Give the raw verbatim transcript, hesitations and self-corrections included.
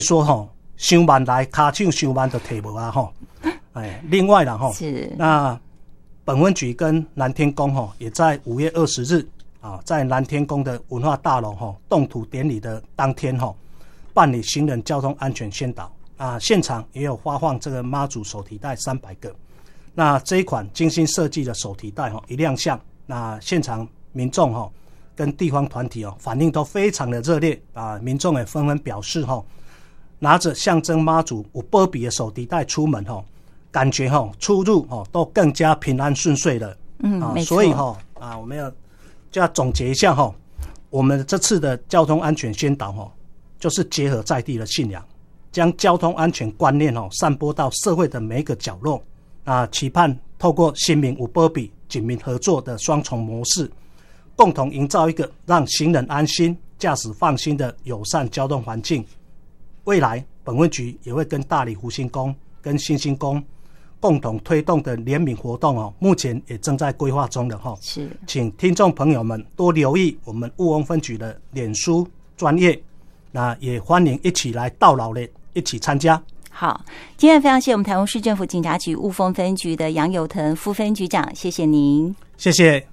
说吼，伤慢来，骹手伤慢就摕无啊吼。哎，另外啦吼， 是那本分局跟南天宫吼，也在五月二十日啊，在南天宫的文化大楼吼动土典礼的当天吼，办理行人交通安全宣导啊，现场也有发放这个妈祖手提袋三百个。那这一款精心设计的手提袋吼一亮相，那现场民众吼跟地方团体哦反应都非常的热烈啊，民众也纷纷表示吼，拿着象征妈祖有保庇的手提袋出门吼，感觉吼出入吼都更加平安顺遂了。 嗯， 啊， 没错。 所以吼啊，我们要就要总结一下吼，我们这次的交通安全宣导吼，就是结合在地的信仰，将交通安全观念吼散播到社会的每一个角落。啊，期盼透过新民有保庇、警民合作的双重模式，共同营造一个让行人安心、驾驶放心的友善交通环境。未来本分局也会跟大里福星宫、跟新兴宫共同推动的联名活动哦，目前也正在规划中的哈。 是， 请听众朋友们多留意我们雾峰分局的脸书专页，那也欢迎一起来到老的一起参加。 好，今天非常谢谢我们台中市政府警察局雾峰分局的杨有腾副分局长，谢谢您， 谢谢。